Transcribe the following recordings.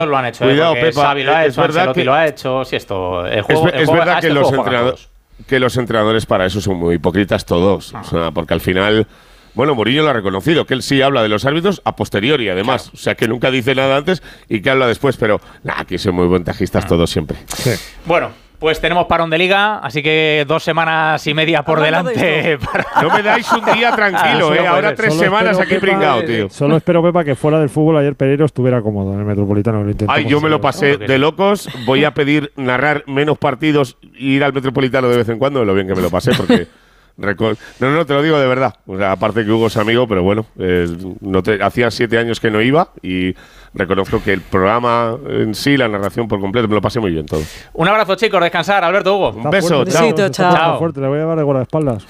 lo han hecho. Cuidado, Pepa. Xavi lo ha hecho, Ancelotti lo ha hecho. Sí, esto. Es verdad que los entrenadores para eso son muy hipócritas todos. O sea, porque al final. Bueno, Mourinho lo ha reconocido, que él sí habla de los árbitros a posteriori, además. Claro. O sea, que nunca dice nada antes y que habla después, pero aquí son muy ventajistas todos siempre. Sí. Bueno, pues tenemos parón de liga, así que 2 semanas y media por delante. No me dais un día tranquilo, Ahora 3 semanas aquí pringado, tío. Solo espero, Pepa, que fuera del fútbol ayer Pereiro estuviera cómodo en el Metropolitano. Ay, yo me lo pasé de locos. Voy a pedir narrar menos partidos e ir al Metropolitano de vez en cuando, de lo bien que me lo pasé, porque... No, te lo digo de verdad. O sea, aparte que Hugo es amigo, pero bueno, hacía 7 años que no iba y reconozco que el programa en sí, la narración por completo, me lo pasé muy bien todo. Un abrazo, chicos, descansar. Alberto, Hugo. Un beso, chao. Fuerte, le voy a dar de guardaespaldas.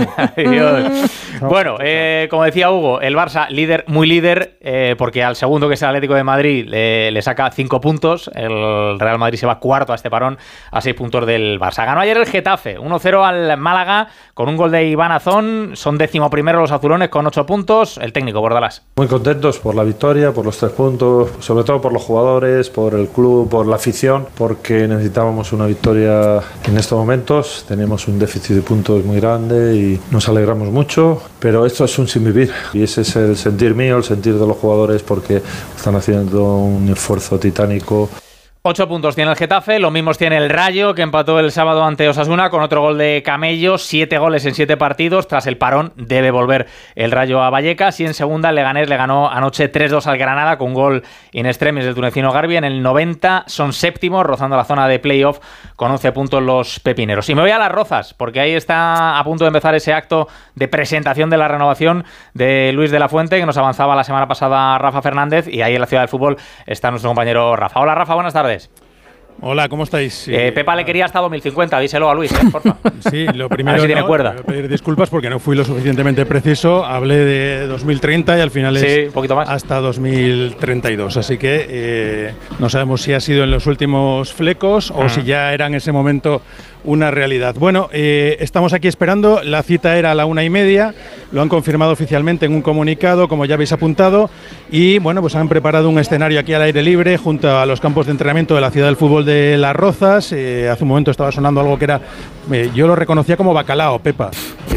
Bueno, como decía Hugo, el Barça muy líder, porque al segundo, que es el Atlético de Madrid, le saca 5 puntos. El Real Madrid se va cuarto a este parón, a 6 puntos del Barça. Ganó ayer el Getafe, 1-0 al Málaga, con un gol de Iván Azón. Son 11º los azulones con 8 puntos. El técnico, Bordalás. Muy contentos por la victoria, por los 3 puntos, sobre todo por los jugadores, por el club, por la afición, porque necesitábamos una victoria en estos momentos. Tenemos un déficit de puntos muy grande y nos alegramos mucho, pero esto es un sinvivir y ese es el sentir mío, el sentir de los jugadores, porque están haciendo un esfuerzo titánico. 8 puntos tiene el Getafe, los mismos tiene el Rayo, que empató el sábado ante Osasuna con otro gol de Camello, 7 goles en 7 partidos. Tras el parón debe volver el Rayo a Vallecas, y en segunda el Leganés le ganó anoche 3-2 al Granada con gol in extremis del tunecino Garbi. En el 90 son séptimos, rozando la zona de playoff con 11 puntos los pepineros. Y me voy a Las Rozas, porque ahí está a punto de empezar ese acto de presentación de la renovación de Luis de la Fuente, que nos avanzaba la semana pasada Rafa Fernández, y ahí en la Ciudad del Fútbol está nuestro compañero Rafa. Hola Rafa, buenas tardes. Hola, ¿cómo estáis? Pepa le quería hasta 2050, díselo a Luis, porfa. Sí, lo primero, a ver si tiene cuerda. Voy a pedir disculpas porque no fui lo suficientemente preciso. Hablé de 2030 y al final es un poquito más. Hasta 2032. Así que no sabemos si ha sido en los últimos flecos o si ya era en ese momento una realidad. Bueno, estamos aquí esperando. La cita era a la 1:30. Lo han confirmado oficialmente en un comunicado, como ya habéis apuntado. Y bueno, pues han preparado un escenario aquí al aire libre junto a los campos de entrenamiento de la Ciudad del Fútbol de Las Rozas. Hace un momento estaba sonando algo que era, yo lo reconocía como bacalao, Pepa,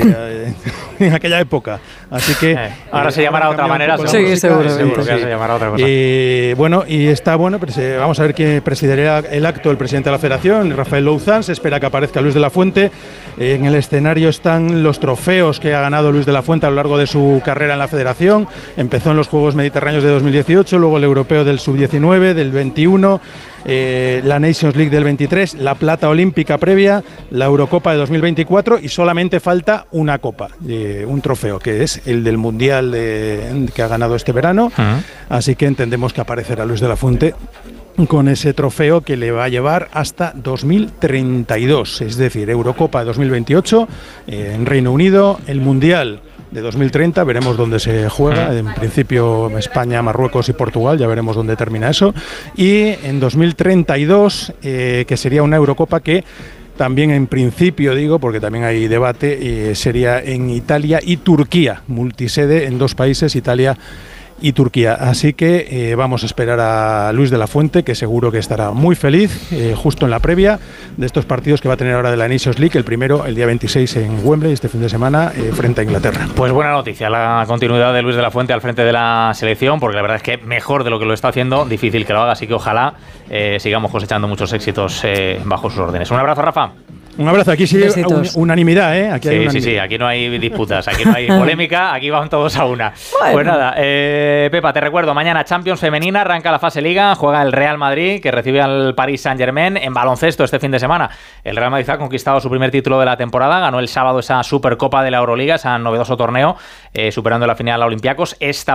en aquella época. Así que ahora se llamará de otra manera. Sí, seguro que se llamará otra cosa. Bueno, y está bueno, pues, vamos a ver quién presidirá el acto, el presidente de la Federación, Rafael Louzán. Se espera que aparezca Luis de la Fuente. En el escenario están los trofeos que ha ganado Luis de la Fuente a lo largo de su carrera en la Federación. Empezó en los Juegos Mediterráneos de 2018, luego el Europeo del Sub-19, del 21, la Nations League del 23, la plata olímpica previa, la Eurocopa de 2024, y solamente falta una copa, un trofeo, que es el del Mundial que ha ganado este verano. Así que entendemos que aparecerá Luis de la Fuente con ese trofeo que le va a llevar hasta 2032, es decir, Eurocopa de 2028 en Reino Unido, el Mundial de 2030, veremos dónde se juega, en principio España, Marruecos y Portugal, ya veremos dónde termina eso, y en 2032, que sería una Eurocopa que también en principio, digo, porque también hay debate, sería en Italia y Turquía, multisede en 2 países, Italia y Turquía. Así que vamos a esperar a Luis de la Fuente, que seguro que estará muy feliz justo en la previa de estos partidos que va a tener ahora de la Nations League, el primero el día 26 en Wembley, este fin de semana, frente a Inglaterra. Pues buena noticia la continuidad de Luis de la Fuente al frente de la selección, porque la verdad es que mejor de lo que lo está haciendo, difícil que lo haga, así que ojalá sigamos cosechando muchos éxitos bajo sus órdenes. Un abrazo, Rafa. Un abrazo, aquí sí unanimidad, ¿eh? Aquí hay sí, aquí no hay disputas, aquí no hay polémica, aquí van todos a una. Bueno. Pues nada, Pepa, te recuerdo, mañana Champions femenina, arranca la fase Liga, juega el Real Madrid, que recibe al Paris Saint-Germain. En baloncesto este fin de semana, el Real Madrid ha conquistado su primer título de la temporada, ganó el sábado esa Supercopa de la Euroliga, ese novedoso torneo, superando la final a Olympiacos. Este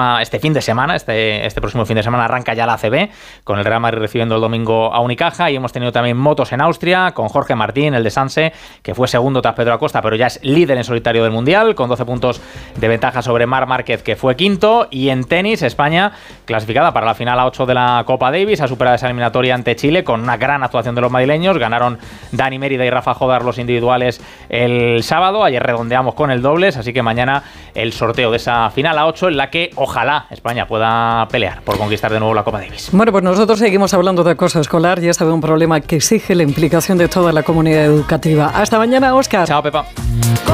próximo fin de semana arranca ya la ACB, con el Real Madrid recibiendo el domingo a Unicaja, y hemos tenido también motos en Austria, con Jorge Martín, Martín, el de Sanse, que fue segundo tras Pedro Acosta, pero ya es líder en solitario del Mundial, con 12 puntos de ventaja sobre Marc Márquez, que fue quinto. Y en tenis, España clasificada para la final a 8 de la Copa Davis, ha superado esa eliminatoria ante Chile con una gran actuación de los madrileños. Ganaron Dani Mérida y Rafa Jodar los individuales el sábado. Ayer redondeamos con el dobles, así que mañana el sorteo de esa final a 8 en la que ojalá España pueda pelear por conquistar de nuevo la Copa Davis. Bueno, pues nosotros seguimos hablando de acoso escolar y esta vez un problema que exige la implicación de toda la comunidad educativa. Hasta mañana, Óscar. Chao, Pepa.